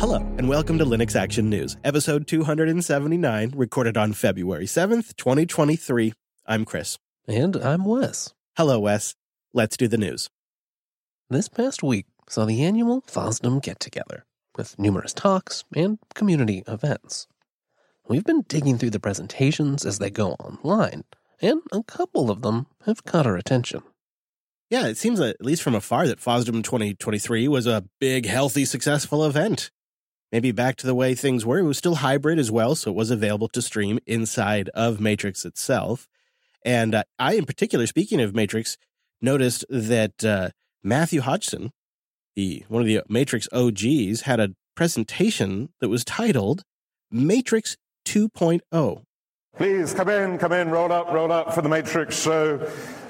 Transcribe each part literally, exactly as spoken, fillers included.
Hello, and welcome to Linux Action News, episode two hundred seventy-nine, recorded on February seventh, twenty twenty-three. I'm Chris. And I'm Wes. Hello, Wes. Let's do the news. This past week saw the annual FOSDEM get-together, with numerous talks and community events. We've been digging through the presentations as they go online, and a couple of them have caught our attention. Yeah, it seems, at least from afar, that FOSDEM twenty twenty-three was a big, healthy, successful event. Maybe back to the way things were. It was still hybrid as well, so it was available to stream inside of Matrix itself. And uh, I, in particular, speaking of Matrix, noticed that uh, Matthew Hodgson, the one of the Matrix O Gs, had a presentation that was titled Matrix two point oh. Please come in, come in, roll up, roll up for the Matrix show,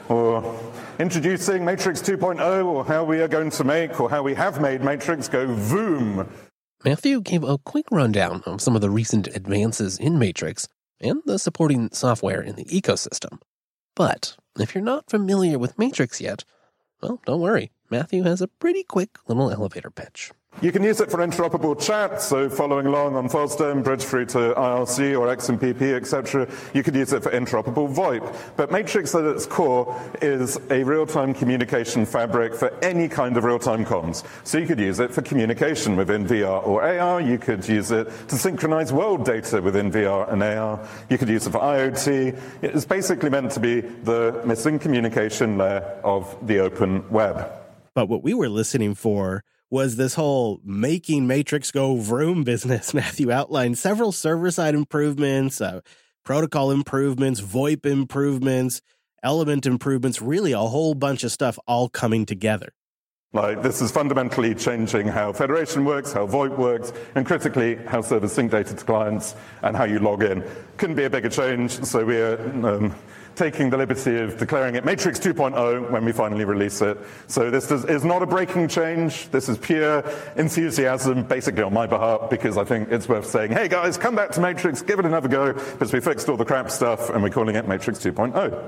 or introducing Matrix two point oh, or how we are going to make, or how we have made Matrix go voom. Matthew gave a quick rundown of some of the recent advances in Matrix and the supporting software in the ecosystem. But if you're not familiar with Matrix yet, well, don't worry. Matthew has a pretty quick little elevator pitch. You can use it for interoperable chat, so following along on FOSDEM, bridge through to I R C or X M P P, et cetera. You could use it for interoperable VoIP. But Matrix at its core is a real-time communication fabric for any kind of real-time comms. So you could use it for communication within V R or A R. You could use it to synchronize world data within V R and A R. You could use it for I O T. It's basically meant to be the missing communication layer of the open web. But what we were listening for was this whole making Matrix go vroom business. Matthew outlined several server-side improvements, uh, protocol improvements, VoIP improvements, element improvements, really a whole bunch of stuff all coming together. Like, this is fundamentally changing how Federation works, how VoIP works, and critically, how servers sync data to clients and how you log in. Couldn't be a bigger change, so we're um, taking the liberty of declaring it Matrix two point oh when we finally release it. So this does, is not a breaking change. This is pure enthusiasm, basically on my behalf, because I think it's worth saying, hey guys, come back to Matrix, give it another go, because we fixed all the crap stuff, and we're calling it Matrix two point oh.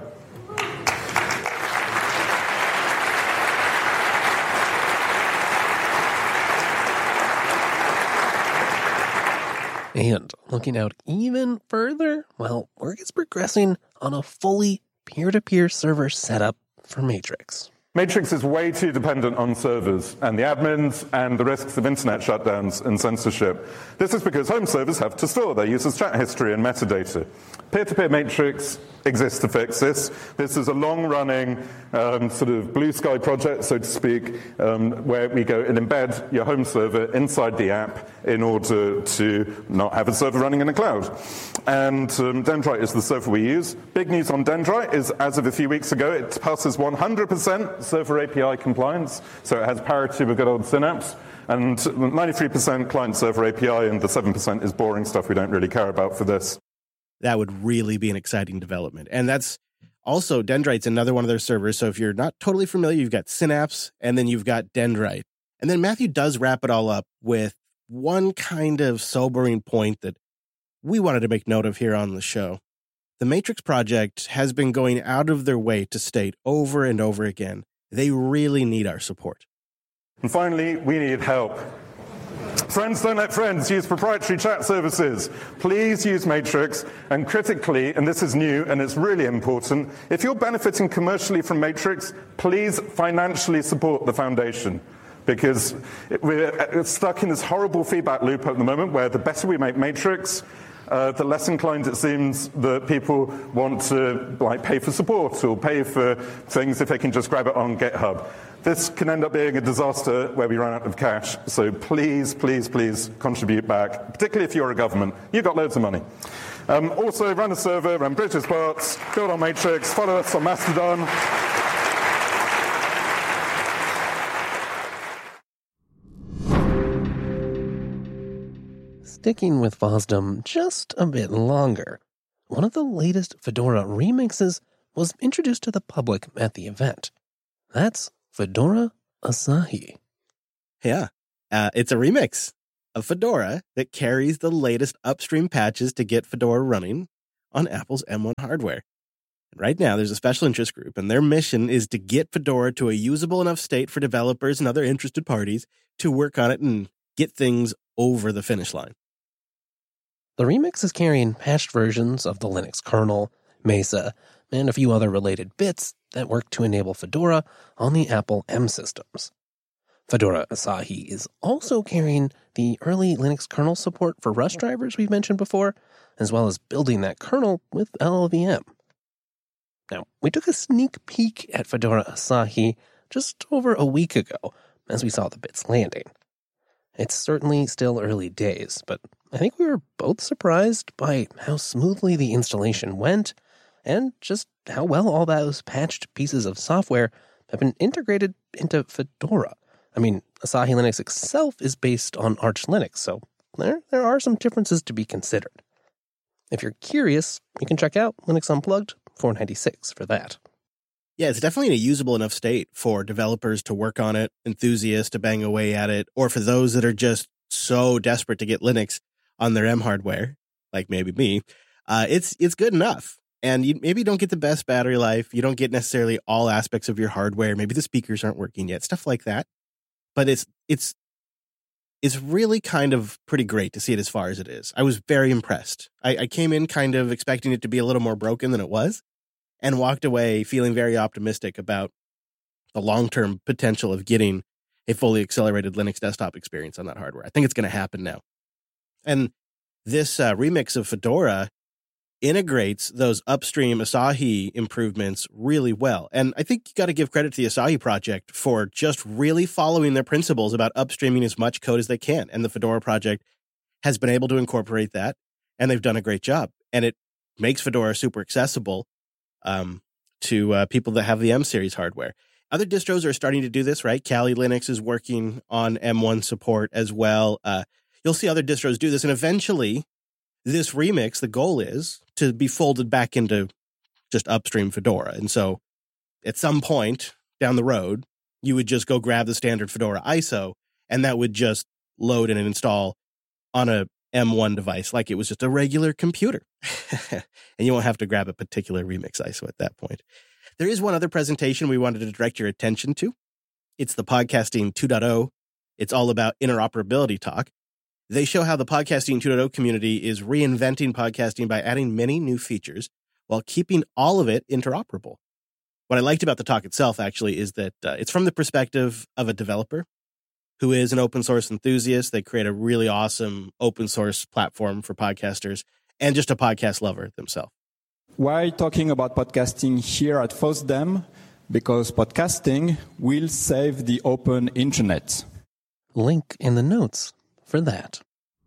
And looking out even further, well, work is progressing on a fully peer-to-peer server setup for Matrix. Matrix is way too dependent on servers and the admins and the risks of internet shutdowns and censorship. This is because home servers have to store their users' chat history and metadata. Peer-to-peer Matrix exists to fix this. This is a long-running um, sort of blue sky project, so to speak, um, where we go and embed your home server inside the app in order to not have a server running in the cloud. And um, Dendrite is the server we use. Big news on Dendrite is, as of a few weeks ago, it passes one hundred percent server A P I compliance, so it has parity with good old Synapse. And ninety-three percent client-server A P I, and the seven percent is boring stuff we don't really care about for this. That would really be an exciting development. And that's also, Dendrite's another one of their servers. So if you're not totally familiar, you've got Synapse, and then you've got Dendrite. And then Matthew does wrap it all up with one kind of sobering point that we wanted to make note of here on the show. The Matrix project has been going out of their way to state over and over again, they really need our support. And finally, we need help. Friends don't let friends use proprietary chat services. Please use Matrix, and critically, and this is new and it's really important, if you're benefiting commercially from Matrix, please financially support the foundation. Because we're stuck in this horrible feedback loop at the moment where the better we make Matrix, uh, the less inclined it seems that people want to like pay for support or pay for things if they can just grab it on GitHub. This can end up being a disaster where we run out of cash. So please, please, please contribute back, particularly if you're a government. You've got loads of money. Um, also, run a server, run Bridges parts, build on Matrix, follow us on Mastodon. Sticking with FOSDEM just a bit longer, one of the latest Fedora remixes was introduced to the public at the event. That's Fedora Asahi. Yeah, uh, it's a remix of Fedora that carries the latest upstream patches to get Fedora running on Apple's M one hardware. And right now, there's a special interest group, and their mission is to get Fedora to a usable enough state for developers and other interested parties to work on it and get things over the finish line. The remix is carrying patched versions of the Linux kernel, Mesa, and a few other related bits that work to enable Fedora on the Apple M systems. Fedora Asahi is also carrying the early Linux kernel support for Rust drivers we've mentioned before, as well as building that kernel with L L V M. Now, we took a sneak peek at Fedora Asahi just over a week ago as we saw the bits landing. It's certainly still early days, but I think we were both surprised by how smoothly the installation went and just how well all those patched pieces of software have been integrated into Fedora. I mean, Asahi Linux itself is based on Arch Linux, so there, there are some differences to be considered. If you're curious, you can check out Linux Unplugged four ninety-six for that. Yeah, it's definitely in a usable enough state for developers to work on it, enthusiasts to bang away at it, or for those that are just so desperate to get Linux on their M hardware, like maybe me. Uh, it's it's good enough. And you maybe don't get the best battery life. You don't get necessarily all aspects of your hardware. Maybe the speakers aren't working yet, stuff like that. But it's it's it's really kind of pretty great to see it as far as it is. I was very impressed. I, I came in kind of expecting it to be a little more broken than it was, and walked away feeling very optimistic about the long-term potential of getting a fully accelerated Linux desktop experience on that hardware. I think it's going to happen now. And this uh, remix of Fedora integrates those upstream Asahi improvements really well. And I think you got to give credit to the Asahi project for just really following their principles about upstreaming as much code as they can. And the Fedora project has been able to incorporate that, and they've done a great job. And it makes Fedora super accessible um, to uh, people that have the M series hardware. Other distros are starting to do this, right? Kali Linux is working on M one support as well. Uh, you'll see other distros do this, and eventually this remix, the goal is to be folded back into just upstream Fedora. And so at some point down the road, you would just go grab the standard Fedora I S O, and that would just load and install on a M one device like it was just a regular computer. And you won't have to grab a particular remix I S O at that point. There is one other presentation we wanted to direct your attention to. It's the Podcasting two point oh. It's all about interoperability talk. They show how the Podcasting two point oh community is reinventing podcasting by adding many new features while keeping all of it interoperable. What I liked about the talk itself, actually, is that uh, it's from the perspective of a developer who is an open source enthusiast. They create a really awesome open source platform for podcasters and just a podcast lover themselves. Why talking about podcasting here at FOSDEM? Because podcasting will save the open internet. Link in the notes for that.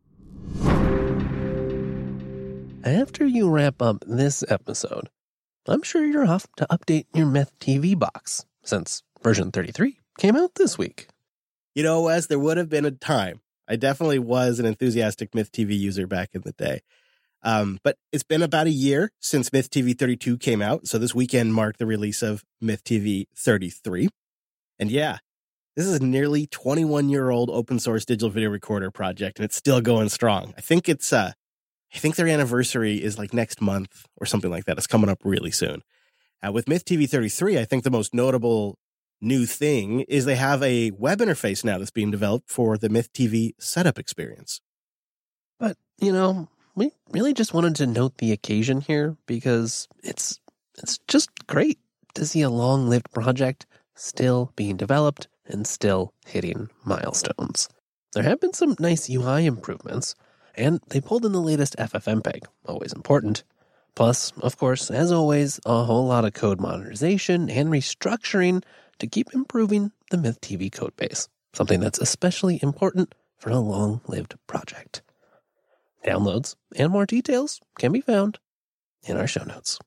After you wrap up this episode, I'm sure you're off to update your Myth T V box, since version thirty-three came out this week. You know, Wes, there would have been a time. I definitely was an enthusiastic Myth T V user back in the day. Um, but it's been about a year since Myth T V thirty-two came out, so this weekend marked the release of Myth T V thirty-three. And yeah, this is a nearly twenty-one-year-old open source digital video recorder project, and it's still going strong. I think it's, uh, I think their anniversary is like next month or something like that. It's coming up really soon. Uh, with Myth T V thirty-three, I think the most notable new thing is they have a web interface now that's being developed for the Myth T V setup experience. But, you know, we really just wanted to note the occasion here because it's it's just great to see a long-lived project still being developed and still hitting milestones. There have been some nice U I improvements, and they pulled in the latest F F mpeg, always important. Plus, of course, as always, a whole lot of code modernization and restructuring to keep improving the Myth T V codebase, something that's especially important for a long-lived project. Downloads and more details can be found in our show notes.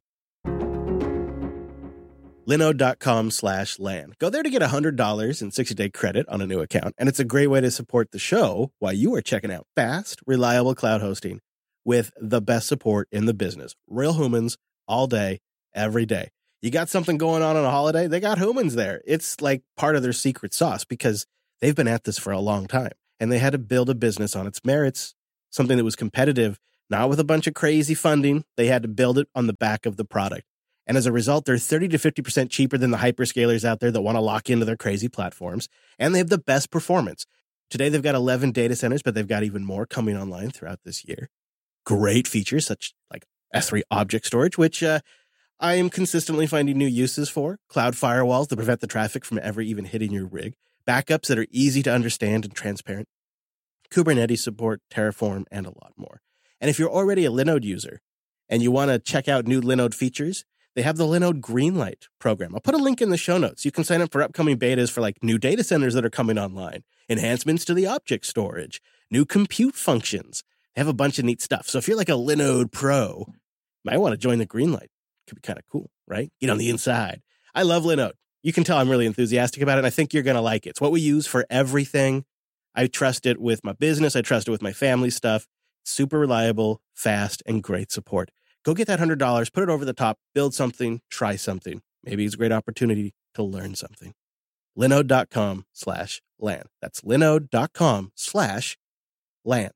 Linode.com slash LAN. Go there to get one hundred dollars in sixty-day credit on a new account, and it's a great way to support the show while you are checking out fast, reliable cloud hosting with the best support in the business. Real humans all day, every day. You got something going on on a holiday? They got humans there. It's like part of their secret sauce because they've been at this for a long time, and they had to build a business on its merits, something that was competitive, not with a bunch of crazy funding. They had to build it on the back of the product. And as a result, they're thirty to fifty percent cheaper than the hyperscalers out there that want to lock into their crazy platforms. And they have the best performance. Today, they've got eleven data centers, but they've got even more coming online throughout this year. Great features such like S three object storage, which uh, I am consistently finding new uses for. Cloud firewalls that prevent the traffic from ever even hitting your rig. Backups that are easy to understand and transparent. Kubernetes support, Terraform, and a lot more. And if you're already a Linode user and you want to check out new Linode features, they have the Linode Greenlight program. I'll put a link in the show notes. You can sign up for upcoming betas for like new data centers that are coming online, enhancements to the object storage, new compute functions. They have a bunch of neat stuff. So if you're like a Linode pro, you might want to join the Greenlight. Could be kind of cool, right? Get on the inside. I love Linode. You can tell I'm really enthusiastic about it, and I think you're going to like it. It's what we use for everything. I trust it with my business. I trust it with my family stuff. Super reliable, fast, and great support. Go get that one hundred dollars, put it over the top, build something, try something. Maybe it's a great opportunity to learn something. Linode.com slash LAN. That's linode.com slash LAN.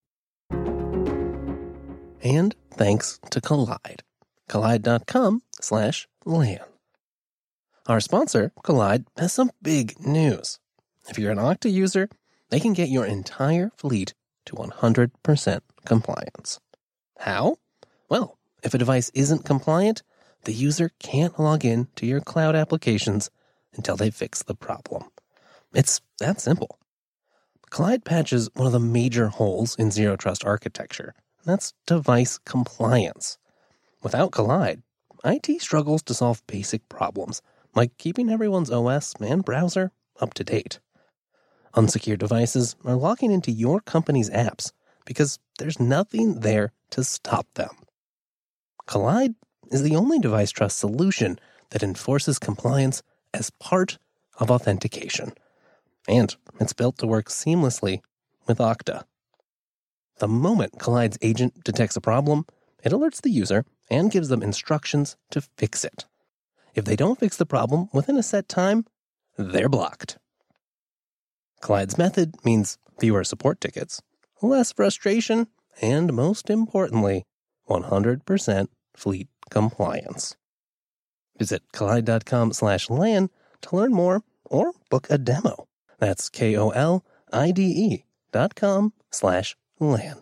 And thanks to Kolide. Kolide.com slash LAN. Our sponsor, Kolide, has some big news. If you're an Okta user, they can get your entire fleet to one hundred percent compliance. How? Well, if a device isn't compliant, the user can't log in to your cloud applications until they fix the problem. It's that simple. Kolide patches one of the major holes in Zero Trust architecture, and that's device compliance. Without Kolide, I T struggles to solve basic problems, like keeping everyone's O S and browser up to date. Unsecured devices are logging into your company's apps because there's nothing there to stop them. Kolide is the only device trust solution that enforces compliance as part of authentication. And it's built to work seamlessly with Okta. The moment Kolide's agent detects a problem, it alerts the user and gives them instructions to fix it. If they don't fix the problem within a set time, they're blocked. Kolide's method means fewer support tickets, less frustration, and most importantly, one hundred percent fleet compliance. Visit Kolide.com slash LAN to learn more or book a demo. That's K-O-L-I-D-E dot com slash LAN.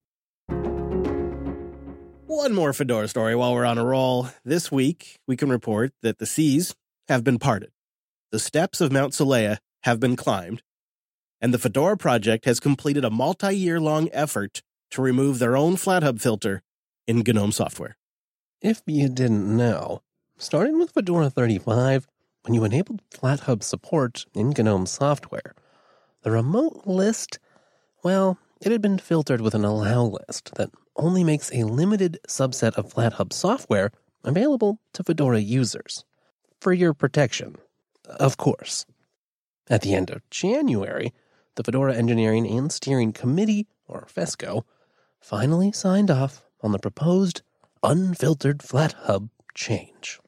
One more Fedora story while we're on a roll. This week, we can report that the seas have been parted. The steps of Mount Solea have been climbed, and the Fedora project has completed a multi-year-long effort to remove their own FlatHub filter in GNOME software. If you didn't know, starting with Fedora thirty-five, when you enabled FlatHub support in GNOME software, the remote list, well, it had been filtered with an allow list that only makes a limited subset of FlatHub software available to Fedora users. For your protection, of course. At the end of January, the Fedora Engineering and Steering Committee, or FESCO, finally signed off on the proposed unfiltered FlatHub change.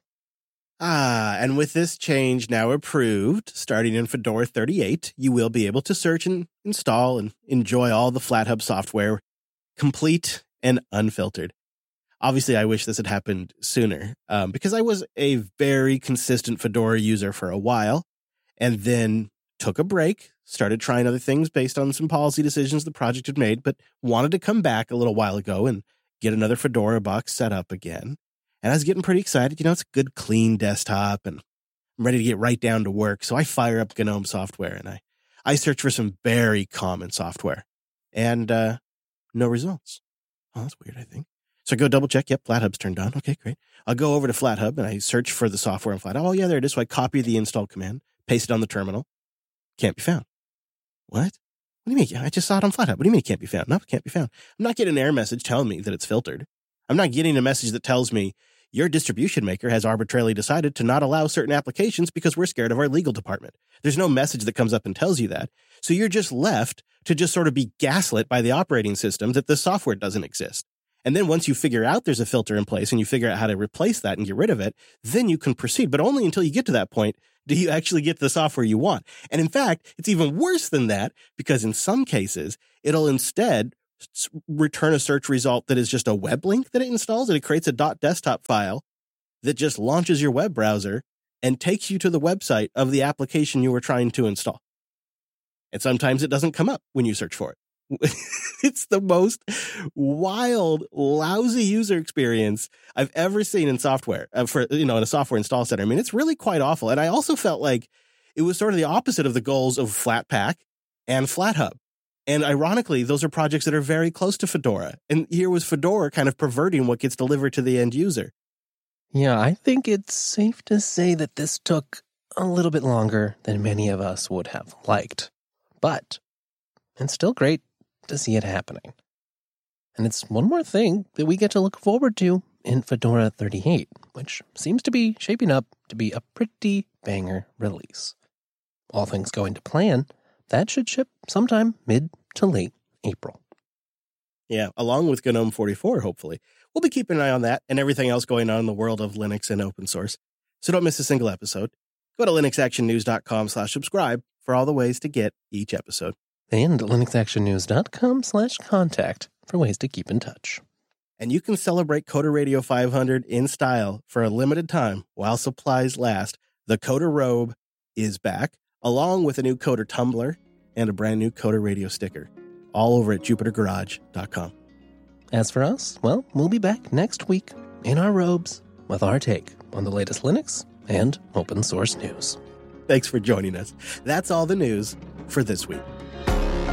Ah, and with this change now approved, starting in Fedora thirty-eight, you will be able to search and install and enjoy all the FlatHub software, complete and unfiltered. Obviously, I wish this had happened sooner, um, because I was a very consistent Fedora user for a while, and then took a break, started trying other things based on some policy decisions the project had made, but wanted to come back a little while ago and get another Fedora box set up again. And I was getting pretty excited. You know, it's a good, clean desktop, and I'm ready to get right down to work. So I fire up GNOME software, and I, I search for some very common software. And uh, no results. Oh, that's weird, I think. So I go double check. Yep, FlatHub's turned on. Okay, great. I'll go over to FlatHub, and I search for the software on FlatHub. Oh, yeah, there it is. So I copy the install command, paste it on the terminal. Can't be found. What? What do you mean? I just saw it on FlatHub. What do you mean it can't be found? No, it can't be found. I'm not getting an error message telling me that it's filtered. I'm not getting a message that tells me your distribution maker has arbitrarily decided to not allow certain applications because we're scared of our legal department. There's no message that comes up and tells you that. So you're just left to just sort of be gaslit by the operating system that the software doesn't exist. And then once you figure out there's a filter in place and you figure out how to replace that and get rid of it, then you can proceed. But only until you get to that point do you actually get the software you want. And in fact, it's even worse than that, because in some cases, it'll instead return a search result that is just a web link that it installs, and it creates a .desktop file that just launches your web browser and takes you to the website of the application you were trying to install. And sometimes it doesn't come up when you search for it. It's the most wild, lousy user experience I've ever seen in software uh, for, you know, in a software install center. I mean, it's really quite awful. And I also felt like it was sort of the opposite of the goals of Flatpak and FlatHub. And ironically, those are projects that are very close to Fedora. And here was Fedora kind of perverting what gets delivered to the end user. Yeah, I think it's safe to say that this took a little bit longer than many of us would have liked. But it's still great to see it happening. And it's one more thing that we get to look forward to in Fedora thirty-eight, which seems to be shaping up to be a pretty banger release. All things going to plan, that should ship sometime mid to late April. Yeah, along with GNOME forty-four, hopefully. We'll be keeping an eye on that and everything else going on in the world of Linux and open source. So don't miss a single episode. Go to linuxactionnews.com slash subscribe for all the ways to get each episode. And linuxactionnews.com slash contact for ways to keep in touch. And you can celebrate Coder Radio five hundred in style for a limited time while supplies last. The Coder Robe is back, along with a new Coder tumbler and a brand new Coder Radio sticker, all over at jupiter garage dot com. As for us, well, we'll be back next week in our robes with our take on the latest Linux and open source news. Thanks for joining us. That's all the news for this week.